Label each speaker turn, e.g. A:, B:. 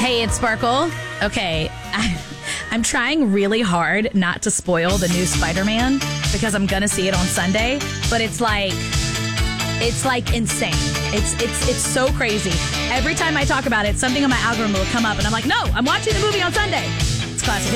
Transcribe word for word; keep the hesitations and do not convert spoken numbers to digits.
A: Hey, it's Sparkle. Okay, I, I'm trying really hard not to spoil the new Spider-Man because I'm gonna see it on Sunday, but it's like, it's like insane. It's it's it's so crazy. Every time I talk about it, something on my algorithm will come up, and I'm like, no, I'm watching the movie on Sunday. It's classic.